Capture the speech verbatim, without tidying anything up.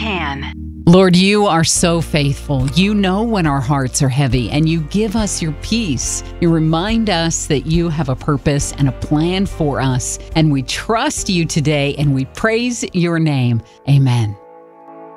can. Lord, you are so faithful. You know when our hearts are heavy, and you give us your peace. You remind us that you have a purpose and a plan for us, and we trust you today, and we praise your name. Amen.